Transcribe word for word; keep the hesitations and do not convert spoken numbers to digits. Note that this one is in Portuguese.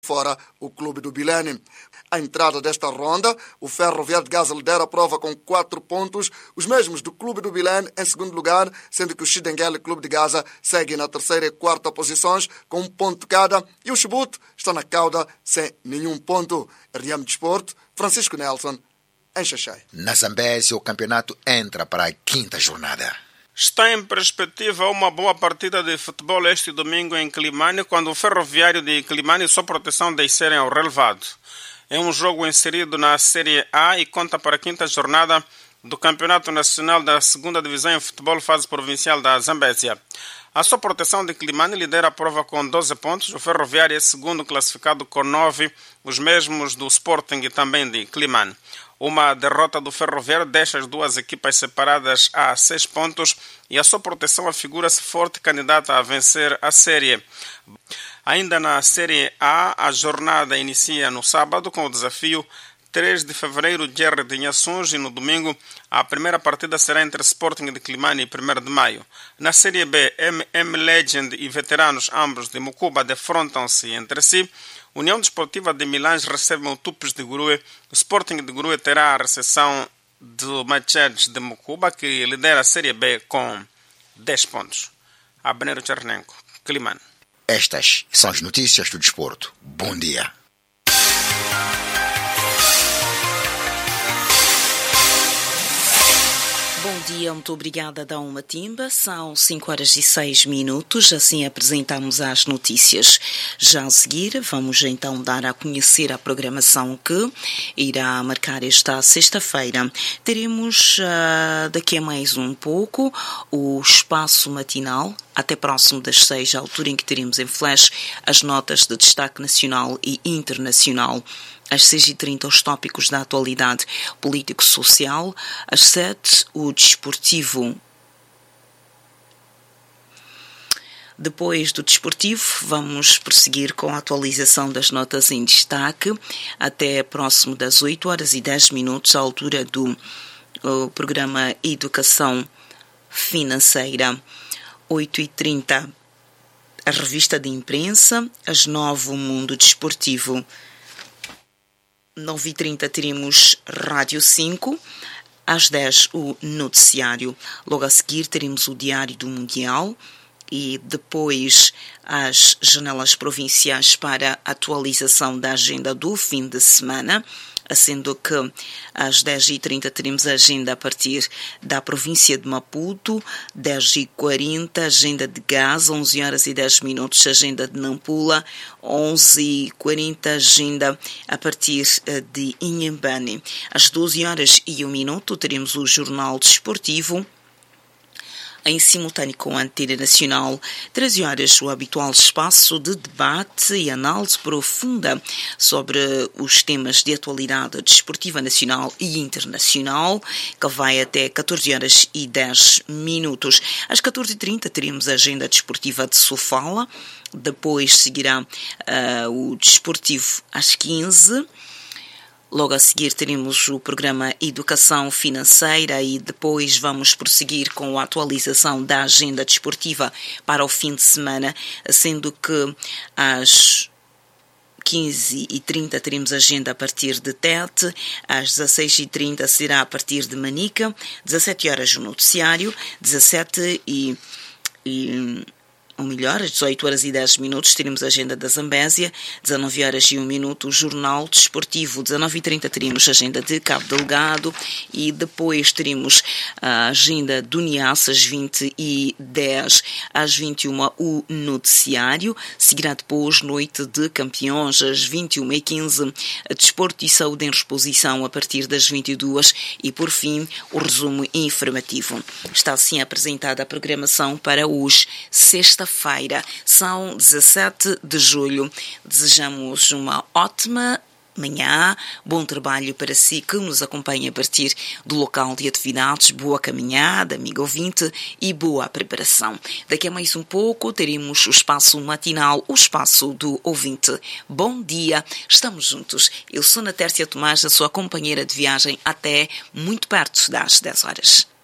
fora o clube do Bilene. À entrada desta ronda, o Ferroviário de Gaza lidera a prova com quatro pontos, os mesmos do clube do Bilene em segundo lugar, sendo que o Xidengele Clube de Gaza segue na terceira e quarta posições com um ponto cada e o Chubut está na cauda sem nenhum ponto. R M Desporto, Francisco Nelson, em Xaxai. Na Zambésia, o campeonato entra para a quinta jornada. Está em perspectiva uma boa partida de futebol este domingo em Climane, quando o Ferroviário de Climane e sua proteção descerem ao relevado. É um jogo inserido na Série A e conta para a quinta jornada do Campeonato Nacional da segunda Divisão em Futebol Fase Provincial da Zambésia. A sua proteção de Climane lidera a prova com doze pontos, o Ferroviário é segundo classificado com nove, os mesmos do Sporting e também de Climane. Uma derrota do Ferroviário deixa as duas equipas separadas a seis pontos e a sua proteção afigura-se forte candidata a vencer a série. Ainda na Série A, a jornada inicia no sábado com o desafio três de fevereiro de R de Inhações e no domingo a primeira partida será entre Sporting de Climane e primeiro de maio. Na Série B, M M Legend e Veteranos, ambos de Mucuba, defrontam-se entre si. União Desportiva de Milães recebe o Tupes de Gurue. O Sporting de Gurue terá a recepção do Machedes de Mucuba, que lidera a Série B com dez pontos. Abneiro Chernenko, Climane. Estas são as notícias do desporto. Bom dia. Bom dia, muito obrigada, Dão Matimba. São cinco horas e seis minutos, assim apresentamos as notícias. Já a seguir, vamos então dar a conhecer a programação que irá marcar esta sexta-feira. Teremos uh, daqui a mais um pouco o espaço matinal, até próximo das seis, a altura em que teremos em flash as notas de destaque nacional e internacional. Às seis e trinta, os tópicos da atualidade político-social. Às sete, o desportivo. Depois do desportivo, vamos prosseguir com a atualização das notas em destaque até próximo das oito horas e dez minutos, à altura do uh, programa Educação Financeira. oito e trinta, a revista de imprensa. Às nove, o Mundo Desportivo. nove e trinta teremos Rádio cinco, às dez o noticiário. Logo a seguir teremos o Diário do Mundial e depois as janelas provinciais para atualização da agenda do fim de semana, sendo que às dez e trinta teremos a agenda a partir da província de Maputo, dez e quarenta agenda de Gaza, onze horas e dez minutos agenda de Nampula, onze e quarenta agenda a partir de Inhambane. Às doze horas e um minuto teremos o Jornal Desportivo, em simultâneo com a Antena Nacional. treze horas, o habitual espaço de debate e análise profunda sobre os temas de atualidade desportiva nacional e internacional, que vai até catorze horas e dez minutos. Às catorze e trinta teremos a agenda desportiva de Sofala, depois seguirá uh, o desportivo às quinze. Logo a seguir teremos o programa Educação Financeira e depois vamos prosseguir com a atualização da agenda desportiva para o fim de semana, sendo que às quinze e trinta teremos agenda a partir de Tete, às dezasseis e trinta será a partir de Manica, dezassete horas o noticiário, dezassete e... e ou melhor, às dezoito horas e dez minutos teremos a agenda da Zambésia, dezanove horas e um minuto o Jornal Desportivo, dezanove e trinta teremos a agenda de Cabo Delgado e depois teremos a agenda do Niassa às vinte e dez, às vinte e uma o noticiário, seguirá depois Noite de Campeões às vinte e uma e quinze, Desporto e Saúde em Reposição a partir das vinte e duas e por fim o resumo informativo. Está assim apresentada a programação para hoje, sexta-feira. Feira. São dezassete de julho. Desejamos uma ótima manhã, bom trabalho para si que nos acompanha a partir do local de atividades, boa caminhada, amigo ouvinte, e boa preparação. Daqui a mais um pouco teremos o espaço matinal, o espaço do ouvinte. Bom dia, estamos juntos. Eu sou Ana Tércia Tomás, a sua companheira de viagem até muito perto das dez horas.